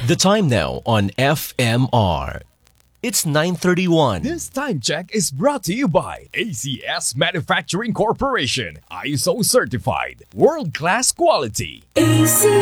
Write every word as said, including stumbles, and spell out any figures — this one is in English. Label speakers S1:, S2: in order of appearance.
S1: The time now on F M R. It's nine thirty-one.
S2: This time check is brought to you by A C S Manufacturing Corporation, I S O certified, world-class quality.
S3: A C